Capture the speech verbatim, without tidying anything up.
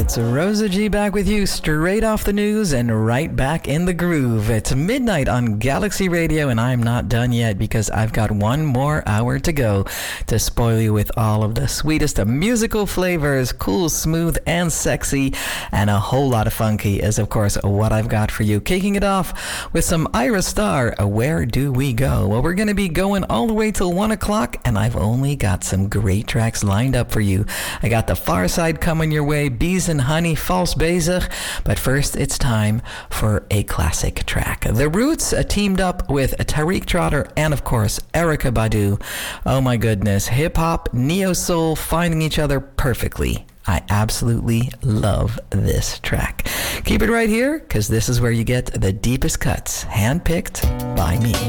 It's Rosa G back with you, straight off the news and right back in the groove. It's midnight on Galaxy Radio, and I'm not done yet because I've got one more hour to go to spoil you with all of the sweetest of musical flavors. Cool, smooth, and sexy, and a whole lot of funky is, of course, what I've got for you. Kicking it off with some Ira Star, Where Do We Go? Well, we're going to be going all the way till one o'clock, and I've only got some great tracks lined up for you. I got The Far Side coming your way, Bees and Honey, False Bezig, but first it's time for a classic track. The Roots uh, teamed up with Tariq Trotter and, of course, Erykah Badu. Oh my goodness, hip-hop, neo-soul, finding each other perfectly. I absolutely love this track. Keep it right here, because this is where you get the deepest cuts, handpicked by me.